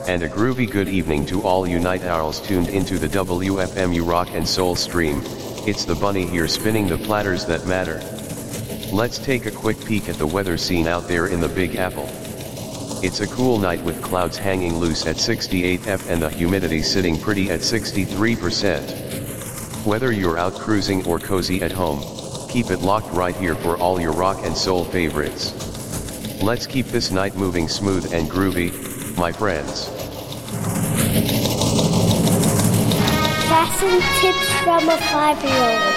and a groovy good evening to all you night owls tuned into the WFMU Rock and Soul stream. It's the bunny here spinning the platters that matter. Let's take a quick peek at the weather scene out there in the Big Apple. It's a cool night with clouds hanging loose at 68% and the humidity sitting pretty at 63%. Whether you're out cruising or cozy at home, keep it locked right here for all your rock and soul favorites. Let's keep this night moving smooth and groovy, my friends. Fashion tips from a 5-year-old.